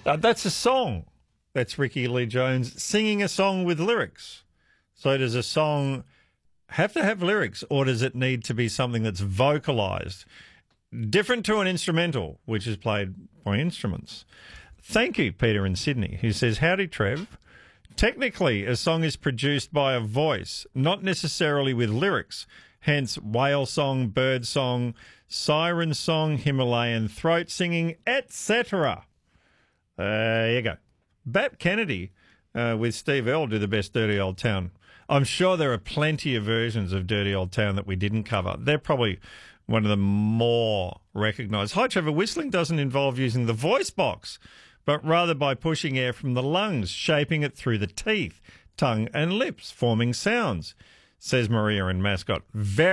That's a song. That's Ricky Lee Jones singing a song with lyrics. So does a song have to have lyrics, or does it need to be something that's vocalised? Different to an instrumental, which is played by instruments. Thank you, Peter in Sydney, who says, howdy, Trev. Technically, a song is produced by a voice, not necessarily with lyrics. Hence, whale song, bird song, siren song, Himalayan throat singing, etc. There you go. Bap Kennedy with Steve Earle do the best Dirty Old Town. I'm sure there are plenty of versions of Dirty Old Town that we didn't cover. They're probably one of the more recognised. Hi, Trevor. Whistling doesn't involve using the voice box, but rather by pushing air from the lungs, shaping it through the teeth, tongue and lips, forming sounds, says Maria in Mascot. Very